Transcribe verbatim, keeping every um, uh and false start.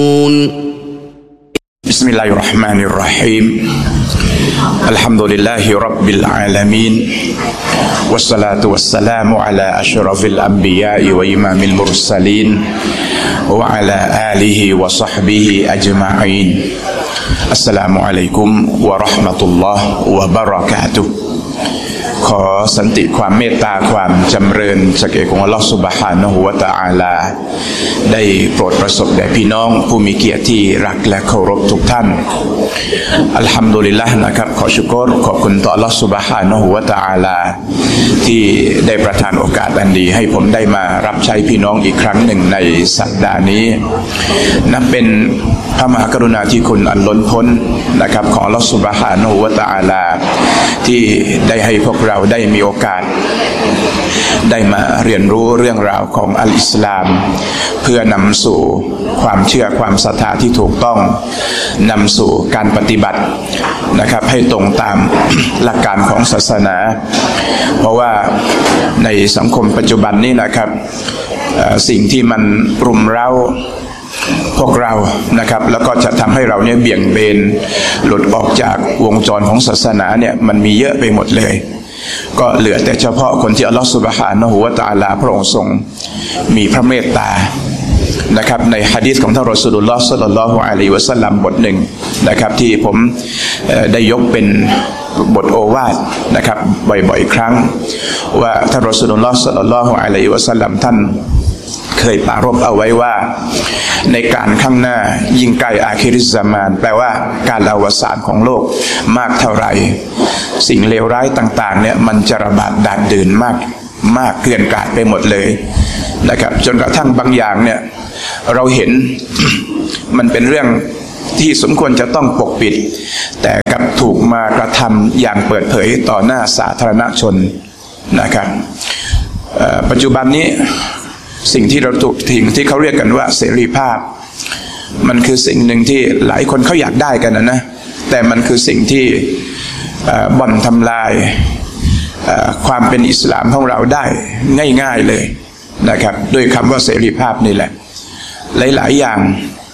بسم الله الرحمن الرحيم الحمد لله رب العالمين والصلاة والسلام على أشرف الأنبياء وإمام المرسلين وعلى آله وصحبه أجمعين السلام عليكم ورحمة الله وبركاتهขอสันติความเมตตาความจำเริญจากเอกของอัลลอฮฺซุบฮานะฮูวะตะอาลาได้โปรดประสบแด่พี่น้องผู้มีเกียรติที่รักและเคารพทุกท่านอัลฮัมดุลิลละห์นะครับขอชุกรขอบคุณต่ออัลลอฮฺซุบฮานะฮูวะตะอาลาที่ได้ประทานโอกาสอันดีให้ผมได้มารับใช้พี่น้องอีกครั้งหนึ่งในสัปดาห์นี้นับเป็นพระมหากรุณาธิคุณอันล้นพ้นนะครับของอัลลอฮฺซุบฮานะฮูวะตะอาลาที่ได้ให้พวกเราได้มีโอกาสได้มาเรียนรู้เรื่องราวของอัลอิสลามเพื่อนำสู่ความเชื่อความศรัทธาที่ถูกต้องนำสู่การปฏิบัตินะครับให้ตรงตามหลักการของศาสนาเพราะว่าในสังคมปัจจุบันนี้นะครับสิ่งที่มันรุมเร้าพวกเรานะครับแล้วก็จะทำให้เราเนี่ยเบี่ยงเบนหลุดออกจากวงจรของศาสนาเนี่ยมันมีเยอะไปหมดเลยก็เหลือแต่เฉพาะคนที่อัลลอฮฺซุบฮานะฮูวะตะอาลาพระองค์ทรงมีพระเมตตานะครับในหะดีษของท่านรอซูลุลลอฮ์ศ็อลลัลลอฮุอะลัยฮิวะซัลลัมบทหนึ่งนะครับที่ผมได้ยกเป็นบทโอวาทนะครับบ่อยๆครั้งว่าท่านรอซูลุลลอฮ์ศ็อลลัลลอฮุอะลัยฮิวะซัลลัมท่านเคยปรารภเอาไว้ว่าในการข้างหน้ายิ่งใกล้อาคิริซามานแปลว่าการอวสานของโลกมากเท่าไหร่สิ่งเลวร้ายต่างๆเนี่ยมันจะระบาดดาดดื่นมากมากเกลื่อนกลาดไปหมดเลยนะครับจนกระทั่งบางอย่างเนี่ยเราเห็น มันเป็นเรื่องที่สมควรจะต้องปกปิดแต่กลับถูกมากระทำอย่างเปิดเผยต่อหน้าสาธารณชนนะครับปัจจุบันนี้สิ่งที่เราถูกทิ้งที่เขาเรียกกันว่าเสรีภาพมันคือสิ่งหนึ่งที่หลายคนเขาอยากได้กันนะนะแต่มันคือสิ่งที่บ่อนทำลายความเป็นอิสลามของเราได้ง่ายๆเลยนะครับด้วยคำว่าเสรีภาพนี่แหละหลายๆอย่าง